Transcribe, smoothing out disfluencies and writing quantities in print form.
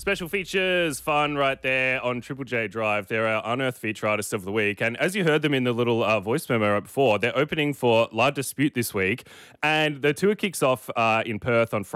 Special features, fun right there on Triple J Drive. They're our Unearthed Feature Artists of the Week. And as you heard them in the little voice memo right before, they're opening for La Dispute this week. And the tour kicks off in Perth on Friday.